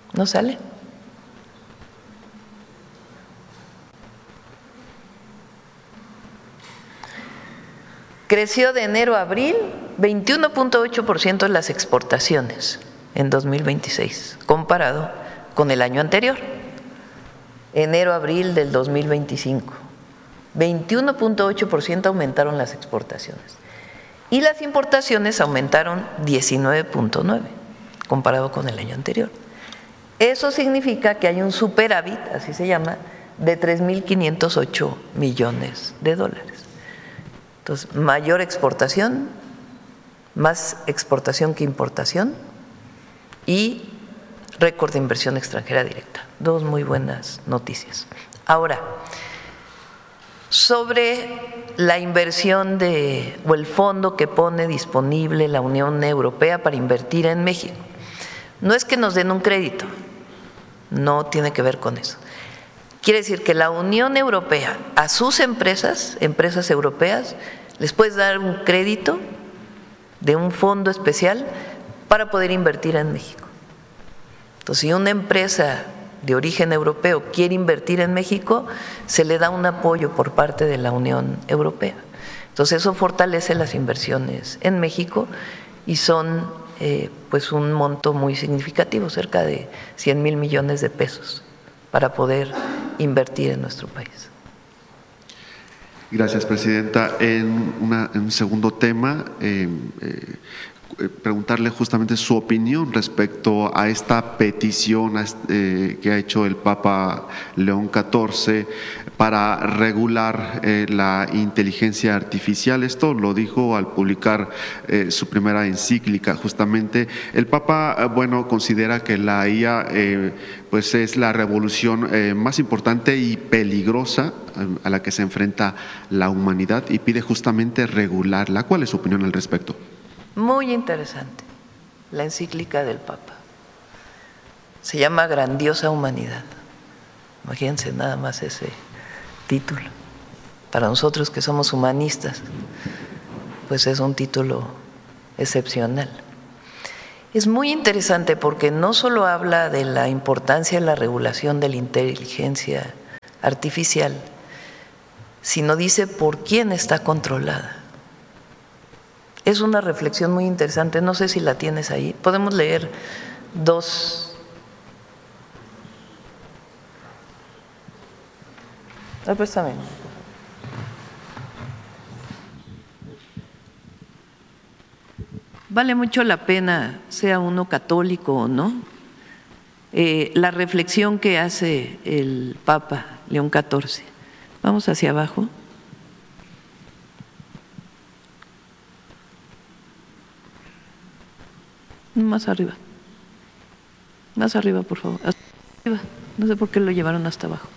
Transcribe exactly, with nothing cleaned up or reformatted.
¿No sale? Creció de enero a abril veintiuno punto ocho por ciento en las exportaciones en dos mil veintiséis, comparado con el año anterior, enero a abril del dos mil veinticinco. veintiuno punto ocho por ciento aumentaron las exportaciones y las importaciones aumentaron diecinueve punto nueve por ciento comparado con el año anterior. Eso significa que hay un superávit, así se llama, de tres mil quinientos ocho millones de dólares. Entonces, mayor exportación, más exportación que importación y récord de inversión extranjera directa. Dos muy buenas noticias. Ahora, sobre la inversión de, o el fondo que pone disponible la Unión Europea para invertir en México. No es que nos den un crédito, no tiene que ver con eso. Quiere decir que la Unión Europea a sus empresas, empresas europeas, les puede dar un crédito de un fondo especial para poder invertir en México. Entonces, si una empresa de origen europeo quiere invertir en México, se le da un apoyo por parte de la Unión Europea. Entonces, eso fortalece las inversiones en México y son eh, pues un monto muy significativo, cerca de cien mil millones de pesos para poder invertir en nuestro país. Gracias, Presidenta. En, una, en un segundo tema, eh, eh, preguntarle justamente su opinión respecto a esta petición eh, que ha hecho el Papa León catorce para regular eh, la inteligencia artificial. Esto lo dijo al publicar eh, su primera encíclica. Justamente el Papa, bueno, considera que la I A eh, pues es la revolución eh, más importante y peligrosa eh, a la que se enfrenta la humanidad y pide justamente regularla. ¿Cuál es su opinión al respecto? Muy interesante la encíclica del Papa. Se llama Grandiosa Humanidad. Imagínense nada más ese título. Para nosotros que somos humanistas, pues es un título excepcional. Es muy interesante porque no solo habla de la importancia de la regulación de la inteligencia artificial, sino dice por quién está controlada. Es una reflexión muy interesante, no sé si la tienes ahí. Podemos leer dos. Ah, préstame. Vale mucho la pena, sea uno católico o no, eh, la reflexión que hace el Papa León catorce. Vamos hacia abajo. Más arriba, más arriba, por favor, hasta arriba. No sé por qué lo llevaron hasta abajo.